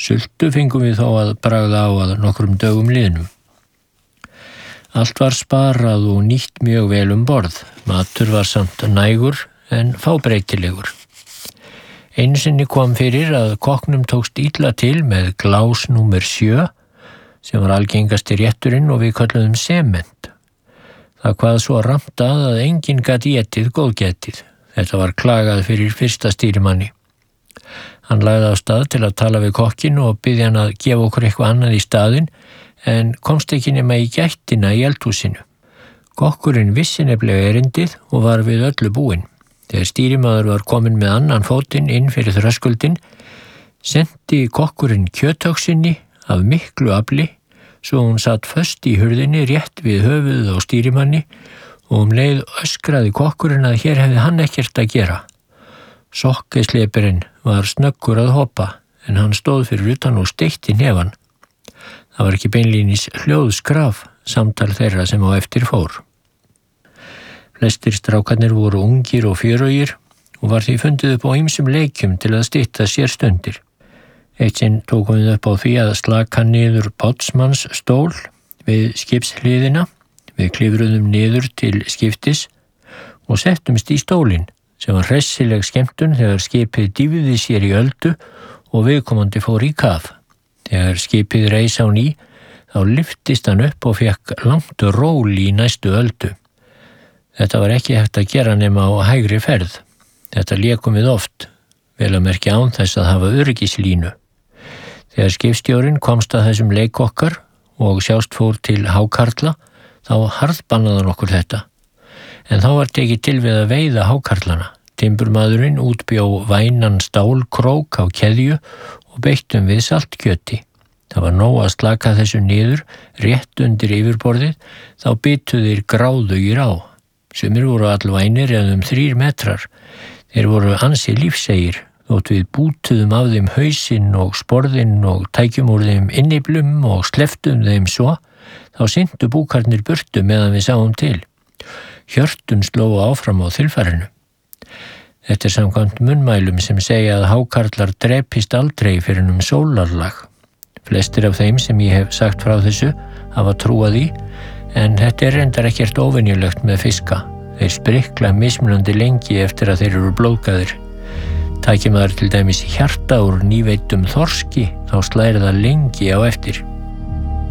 Sultu fengum við þó að bragða á að nokkrum dögum liðnum. Allt var sparað og nýtt mjög vel borð. Matur var samt nægur en fábreytilegur. Einu sinni kom fyrir að kokknum tókst illa til með glás númer 7 sem var algengasti rétturinn og við kölluðum sement. Það kvað svo ramtað að enginn gat étið góðgætið. Þetta var klagað fyrir fyrsta stýrimanni. Hann lagði á stað til að tala við kokkin og biðja hann að gefa okkur eitthvað annað í staðinn en komst ekki nema í gættina í eldhúsinu. Kokkurinn vissi nefnilega erindið og var við öllu búinn. Þegar stýrimaður var kominn með annan fótinn inn fyrir þröskuldinn, sendi kokkurinn kjötöksinni af miklu afli svo hún satt föst í hurðinni rétt við höfuðið á stýrimanni og leið öskraði kokkurinn að hér hefði hann ekkert að gera. Sokkeslepirinn var snöggur að hoppa en hann stóð fyrir utan og steikti hnefann. Það var ekki beinlínis hljóðskraf samtal þeirra sem á eftir fór. Flestir strákarnir voru ungir og fjörugir og var því fundið upp á ýmsum leikjum til að stytta sér stundir. Eitt sinn tókum við upp á því að slaka niður bátsmanns stól við skipshliðina. Við klifruðum niður til skiptis og settumst í stólinn sem var hressileg skemmtun þegar skipið dýfði sér í öldu og viðkomandi fór í kaf. Þegar skipið reis á ný þá lyftist hann upp og fekk langt ról í næstu öldu. Þetta var ekki hægt að gera nema á hægri ferð. Þetta lékum við oft, vel að merkja án þess að hafa öryggislínu. Þegar skipstjórinn komst að þessum leik okkar og sjást fór til hákarla, þá harðbannaði hann okkur þetta. En þá var tekið til við að veiða hákarlana. Timburmaðurinn útbjó vænan stálkrók á keðju og beittum við saltkjöti. Það var nóg að slaka þessu niður, rétt undir yfirborðið, þá bitu þeir gráðugir á. Sumir voru allvænir eða 3 metrar. Þeir voru ansi lífsegir, þótt við bútuðum af þeim hausinn og sporðinn og tækjum úr þeim inniblum og sleftum þeim svo, þá syntu búkarnir burtu meðan við sáum til. Hjörtun slógu áfram á þilfarinu. Þetta samkvæmt munnmælum sem segja að hákarlar drepist aldrei fyrir sólarlag. Flestir af þeim sem ég hef sagt frá þessu hafa trúað í, en þetta reyndar ekkert óvenjulegt með fiska. Þeir sprikla mismunandi lengi eftir að þeir eru blóðgaðir. Tæki maður til dæmis hjarta úr nýveittum þorski, þá slæri það lengi á eftir.